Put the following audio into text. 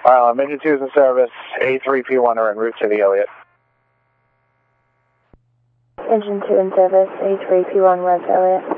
Engine 2 is in service. A3P1 are en route to the Elliott. Engine 2 in service. A3P1 West Elliott.